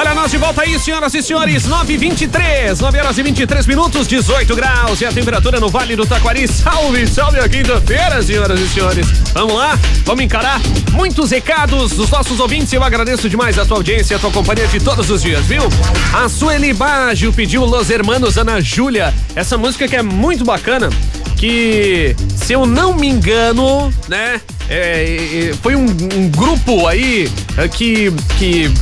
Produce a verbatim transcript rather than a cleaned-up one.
Olha, nós de volta aí, senhoras e senhores, nove e vinte e três, nove horas e vinte e três minutos, dezoito graus e a temperatura no Vale do Taquari. Salve, salve a quinta-feira, senhoras e senhores. Vamos lá, vamos encarar muitos recados dos nossos ouvintes. Eu agradeço demais a tua audiência, a tua companhia de todos os dias, viu? A Sueli Baggio pediu Los Hermanos Ana Júlia, essa música que é muito bacana, que, se eu não me engano, né, é, é, foi um, um grupo aí é, que, que